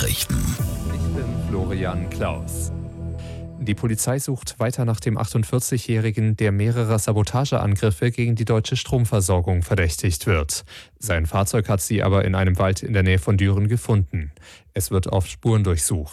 Nachrichten. Ich bin Florian Klaus. Die Polizei sucht weiter nach dem 48-Jährigen, der mehrerer Sabotageangriffe gegen die deutsche Stromversorgung verdächtigt wird. Sein Fahrzeug hat sie aber in einem Wald in der Nähe von Düren gefunden. Es wird auf Spuren durchsucht.